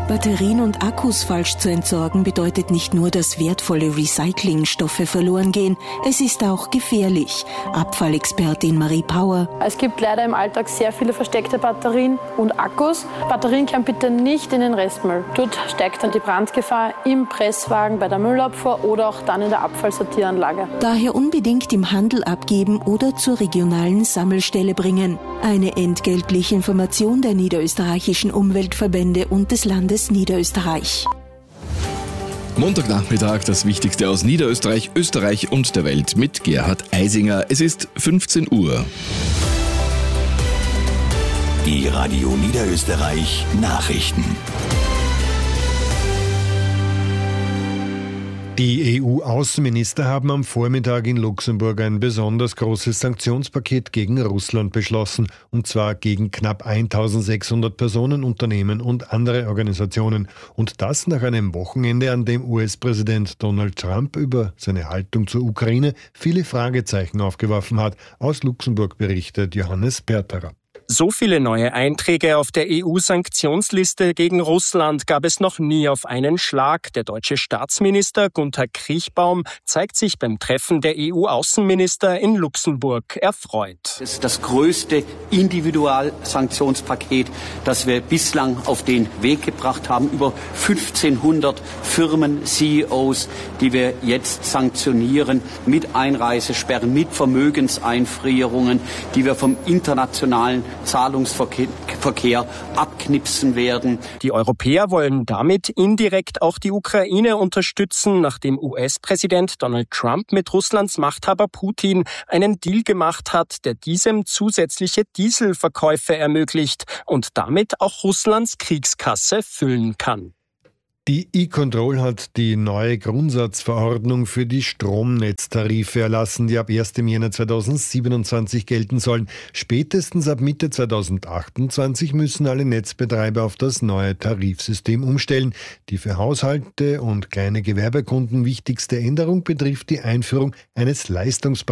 Batterien und Akkus falsch zu entsorgen bedeutet nicht nur, dass wertvolle Recyclingstoffe verloren gehen, es ist auch gefährlich. Abfallexpertin Marie Power. Es gibt leider im Alltag sehr viele versteckte Batterien und Akkus. Batterien kann bitte nicht in den Restmüll. Dort steigt dann die Brandgefahr im Presswagen, bei der Müllabfuhr oder auch dann in der Abfallsortieranlage. Daher unbedingt im Handel abgeben oder zur regionalen Sammelstelle bringen. Eine entgeltliche Information der niederösterreichischen Umweltverbände und des Landes Niederösterreich. Montagnachmittag, das Wichtigste aus Niederösterreich, Österreich und der Welt mit Gerhard Eisinger. Es ist 15 Uhr. Die Radio Niederösterreich Nachrichten. Die EU-Außenminister haben am Vormittag in Luxemburg ein besonders großes Sanktionspaket gegen Russland beschlossen, und zwar gegen knapp 1600 Personen, Unternehmen und andere Organisationen. Und das nach einem Wochenende, an dem US-Präsident Donald Trump über seine Haltung zur Ukraine viele Fragezeichen aufgeworfen hat. Aus Luxemburg berichtet Johannes Berterer. So viele neue Einträge auf der EU-Sanktionsliste gegen Russland gab es noch nie auf einen Schlag. Der deutsche Staatsminister Gunther Kriechbaum zeigt sich beim Treffen der EU-Außenminister in Luxemburg erfreut. Das ist das größte Individualsanktionspaket, das wir bislang auf den Weg gebracht haben. Über 1500 Firmen, CEOs, die wir jetzt sanktionieren mit Einreisesperren, mit Vermögenseinfrierungen, die wir vom internationalen Zahlungsverkehr abknipsen werden. Die Europäer wollen damit indirekt auch die Ukraine unterstützen, nachdem US-Präsident Donald Trump mit Russlands Machthaber Putin einen Deal gemacht hat, der diesem zusätzliche Dieselverkäufe ermöglicht und damit auch Russlands Kriegskasse füllen kann. Die E-Control hat die neue Grundsatzverordnung für die Stromnetztarife erlassen, die ab 1. Jänner 2027 gelten sollen. Spätestens ab Mitte 2028 müssen alle Netzbetreiber auf das neue Tarifsystem umstellen. Die für Haushalte und kleine Gewerbekunden wichtigste Änderung betrifft die Einführung eines Leistungspreis.